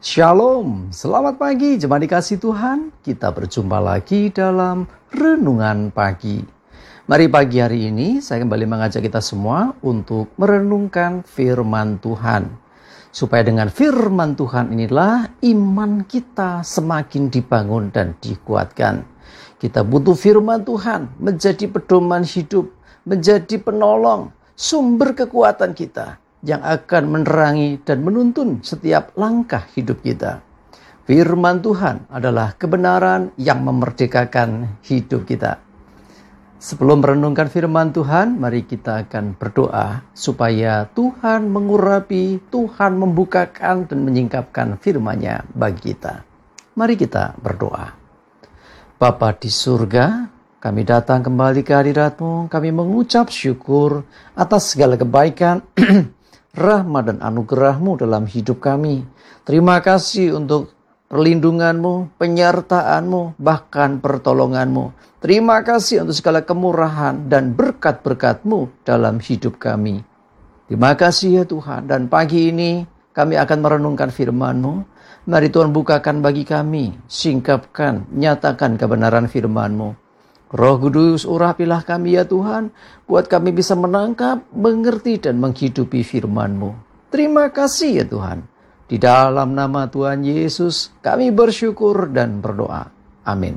Shalom, selamat pagi jemaat dikasih Tuhan. Kita berjumpa lagi dalam Renungan Pagi. Mari pagi hari ini saya kembali mengajak kita semua untuk merenungkan firman Tuhan. Supaya dengan firman Tuhan inilah iman kita semakin dibangun dan dikuatkan. Kita butuh firman Tuhan menjadi pedoman hidup, menjadi penolong, sumber kekuatan kita yang akan menerangi dan menuntun setiap langkah hidup kita. Firman Tuhan adalah kebenaran yang memerdekakan hidup kita. Sebelum merenungkan firman Tuhan, mari kita akan berdoa supaya Tuhan mengurapi, Tuhan membukakan dan menyingkapkan firman-Nya bagi kita. Mari kita berdoa. Bapa di surga, kami datang kembali ke hadirat-Mu, kami mengucap syukur atas segala kebaikan, rahmat dan anugerah-Mu dalam hidup kami. Terima kasih untuk perlindungan-Mu, penyertaan-Mu, bahkan pertolongan-Mu. Terima kasih untuk segala kemurahan dan berkat-berkat-Mu dalam hidup kami. Terima kasih ya Tuhan. Dan pagi ini kami akan merenungkan firman-Mu. Mari Tuhan bukakan bagi kami, singkapkan, nyatakan kebenaran firman-Mu. Roh Kudus, urapilah kami ya Tuhan, buat kami bisa menangkap, mengerti dan menghidupi firman-Mu. Terima kasih ya Tuhan. Di dalam nama Tuhan Yesus, kami bersyukur dan berdoa. Amin.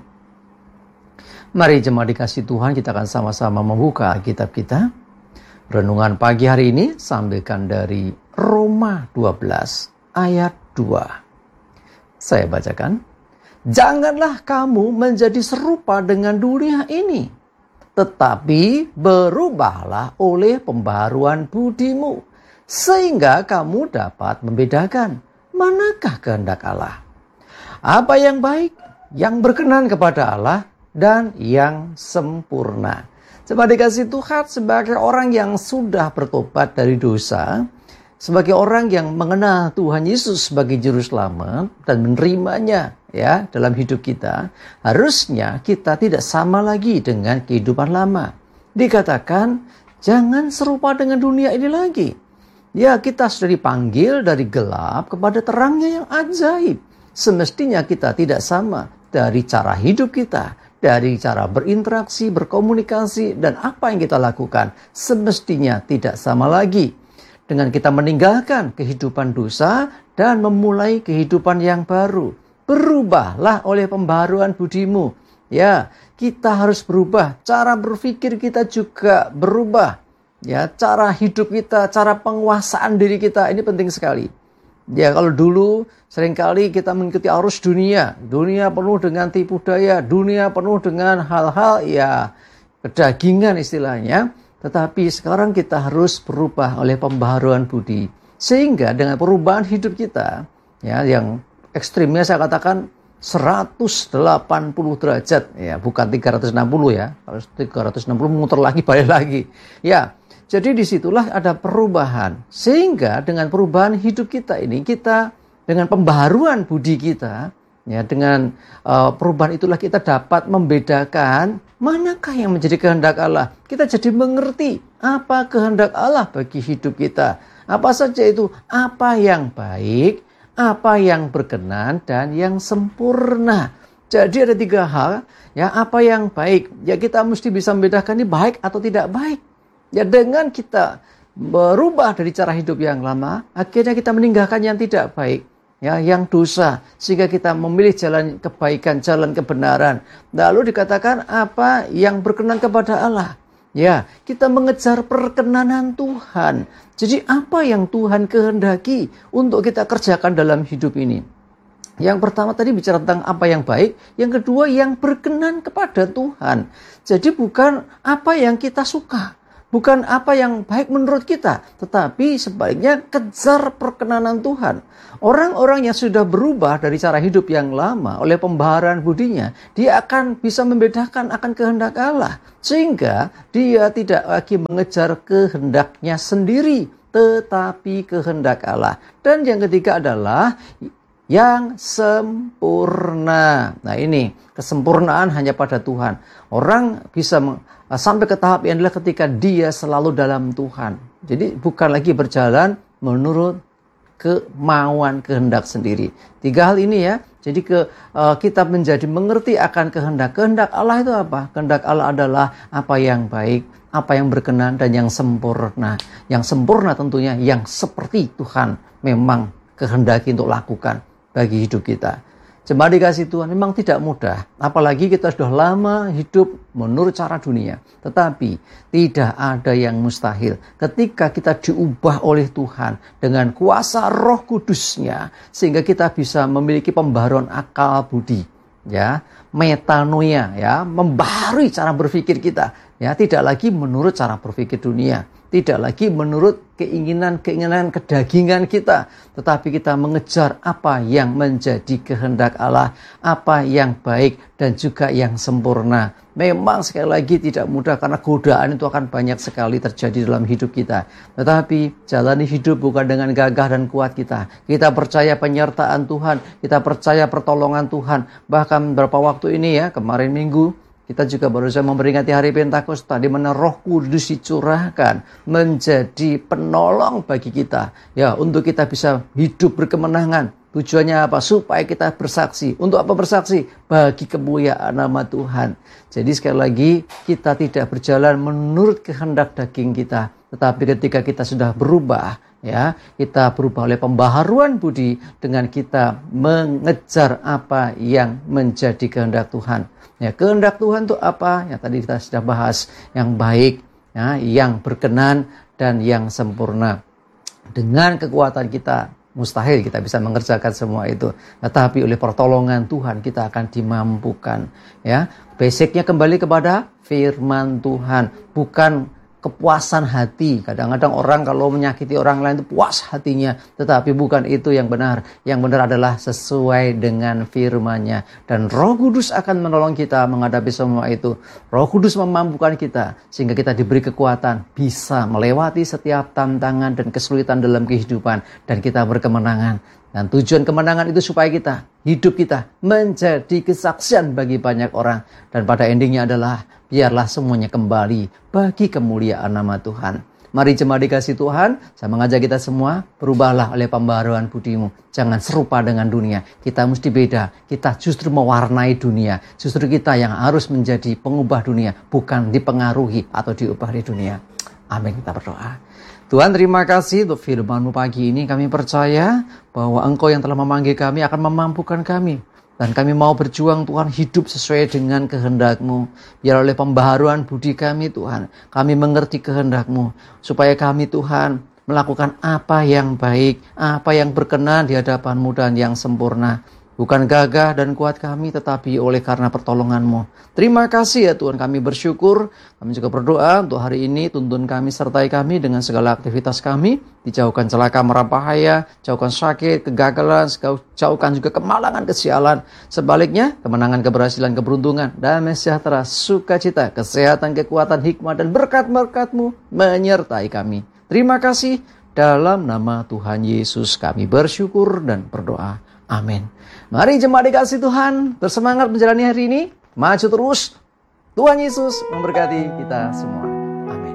Mari jemaat dikasih Tuhan, kita akan sama-sama membuka kitab kita. Renungan pagi hari ini sampaikan dari Roma 12 ayat 2. Saya bacakan. Janganlah kamu menjadi serupa dengan dunia ini, tetapi berubahlah oleh pembaharuan budimu, sehingga kamu dapat membedakan manakah kehendak Allah. Apa yang baik, yang berkenan kepada Allah, dan yang sempurna. Jemaat dikasih Tuhan, sebagai orang yang sudah bertobat dari dosa, sebagai orang yang mengenal Tuhan Yesus sebagai juru selamat dan menerimanya ya dalam hidup kita, harusnya kita tidak sama lagi dengan kehidupan lama. Dikatakan jangan serupa dengan dunia ini lagi. Ya, kita sudah dipanggil dari gelap kepada terangnya yang ajaib. Semestinya kita tidak sama dari cara hidup kita, dari cara berinteraksi, berkomunikasi, dan apa yang kita lakukan. Semestinya tidak sama lagi. Dengan kita meninggalkan kehidupan dosa dan memulai kehidupan yang baru. Berubahlah oleh pembaharuan budimu. Ya, kita harus berubah. Cara berpikir kita juga berubah. Ya, cara hidup kita, cara penguasaan diri kita, ini penting sekali. Ya, kalau dulu seringkali kita mengikuti arus dunia. Dunia penuh dengan tipu daya, dunia penuh dengan hal-hal ya kedagingan istilahnya. Tetapi sekarang kita harus berubah oleh pembaharuan budi. Sehingga dengan perubahan hidup kita, ya yang ekstrimnya saya katakan 180 derajat, ya bukan 360 ya. Kalau 360 muter lagi, balik lagi. Ya, jadi disitulah ada perubahan. Sehingga dengan perubahan hidup kita ini, kita dengan pembaharuan budi kita, ya dengan perubahan itulah kita dapat membedakan manakah yang menjadi kehendak Allah. Kita jadi mengerti apa kehendak Allah bagi hidup kita. Apa saja itu? Apa yang baik, apa yang berkenan, dan yang sempurna. Jadi ada 3 hal. Ya, apa yang baik? Ya kita mesti bisa membedakan ini baik atau tidak baik. Ya dengan kita berubah dari cara hidup yang lama, akhirnya kita meninggalkan yang tidak baik. Ya, yang dosa, sehingga kita memilih jalan kebaikan, jalan kebenaran. Lalu dikatakan apa yang berkenan kepada Allah. Ya, kita mengejar perkenanan Tuhan. Jadi apa yang Tuhan kehendaki untuk kita kerjakan dalam hidup ini. Yang pertama tadi bicara tentang apa yang baik, yang kedua yang berkenan kepada Tuhan. Jadi bukan apa yang kita suka, bukan apa yang baik menurut kita, tetapi sebaliknya kejar perkenanan Tuhan. Orang-orang yang sudah berubah dari cara hidup yang lama oleh pembaharuan budinya, dia akan bisa membedakan akan kehendak Allah. Sehingga dia tidak lagi mengejar kehendaknya sendiri, tetapi kehendak Allah. Dan yang ketiga adalah yang sempurna. Nah ini, kesempurnaan hanya pada Tuhan. Orang bisa sampai ke tahap yang adalah ketika dia selalu dalam Tuhan. Jadi bukan lagi berjalan menurut kemauan kehendak sendiri. 3 hal ini ya. Jadi kita menjadi mengerti akan kehendak. Kehendak Allah itu apa? Kehendak Allah adalah apa yang baik, apa yang berkenan, dan yang sempurna. Yang sempurna tentunya yang seperti Tuhan memang kehendaki untuk lakukan bagi hidup kita. Jemaat dikasih Tuhan, memang tidak mudah. Apalagi kita sudah lama hidup menurut cara dunia. Tetapi tidak ada yang mustahil. Ketika kita diubah oleh Tuhan dengan kuasa Roh Kudus-Nya, sehingga kita bisa memiliki pembaharuan akal budi, ya, metanoia, ya, membaharui cara berpikir kita, ya, tidak lagi menurut cara berpikir dunia. Tidak lagi menurut keinginan kedagingan kita, tetapi kita mengejar apa yang menjadi kehendak Allah, apa yang baik dan juga yang sempurna. Memang sekali lagi tidak mudah karena godaan itu akan banyak sekali terjadi dalam hidup kita. Tetapi jalani hidup bukan dengan gagah dan kuat kita. Kita percaya penyertaan Tuhan, kita percaya pertolongan Tuhan. Bahkan beberapa waktu ini ya, kemarin Minggu, kita juga baru saja memperingati hari Pentakosta, di mana Roh Kudus dicurahkan menjadi penolong bagi kita, ya, untuk kita bisa hidup berkemenangan. Tujuannya apa? Supaya kita bersaksi. Untuk apa bersaksi? Bagi kemuliaan nama Tuhan. Jadi sekali lagi, kita tidak berjalan menurut kehendak daging kita, tetapi ketika kita sudah berubah, ya, kita berubah oleh pembaharuan budi dengan kita mengejar apa yang menjadi kehendak Tuhan. Ya, kehendak Tuhan itu apa? Ya, tadi kita sudah bahas, yang baik, ya, yang berkenan dan yang sempurna. Dengan kekuatan kita mustahil kita bisa mengerjakan semua itu. Tetapi oleh pertolongan Tuhan kita akan dimampukan. Ya, basicnya kembali kepada firman Tuhan, bukan kepuasan hati. Kadang-kadang orang kalau menyakiti orang lain itu puas hatinya, tetapi bukan itu yang benar. Yang benar adalah sesuai dengan firman-Nya, dan Roh Kudus akan menolong kita menghadapi semua itu. Roh Kudus memampukan kita sehingga kita diberi kekuatan bisa melewati setiap tantangan dan kesulitan dalam kehidupan, dan kita berkemenangan. Dan tujuan kemenangan itu supaya hidup kita menjadi kesaksian bagi banyak orang. Dan pada endingnya adalah biarlah semuanya kembali bagi kemuliaan nama Tuhan. Mari jemaat dikasih Tuhan, saya mengajak kita semua, berubahlah oleh pembaharuan budimu. Jangan serupa dengan dunia. Kita mesti beda. Kita justru mewarnai dunia. Justru kita yang harus menjadi pengubah dunia, bukan dipengaruhi atau diubah di dunia. Amin. Kita berdoa. Tuhan, terima kasih untuk firman-Mu pagi ini. Kami percaya bahwa Engkau yang telah memanggil kami akan memampukan kami. Dan kami mau berjuang, Tuhan, hidup sesuai dengan kehendak-Mu. Biar oleh pembaharuan budi kami, Tuhan, kami mengerti kehendak-Mu. Supaya kami, Tuhan, melakukan apa yang baik, apa yang berkenan di hadapan-Mu dan yang sempurna. Bukan gagah dan kuat kami, tetapi oleh karena pertolongan-Mu. Terima kasih ya Tuhan, kami bersyukur. Kami juga berdoa untuk hari ini, tuntun kami, sertai kami dengan segala aktivitas kami. Dijauhkan celaka mara bahaya, jauhkan sakit, kegagalan, jauhkan juga kemalangan, kesialan. Sebaliknya, kemenangan, keberhasilan, keberuntungan, damai sejahtera, sukacita, kesehatan, kekuatan, hikmah, dan berkat-berkat-Mu menyertai kami. Terima kasih, dalam nama Tuhan Yesus kami bersyukur dan berdoa. Amin. Mari jemaat dikasih Tuhan, bersemangat menjalani hari ini. Maju terus. Tuhan Yesus memberkati kita semua.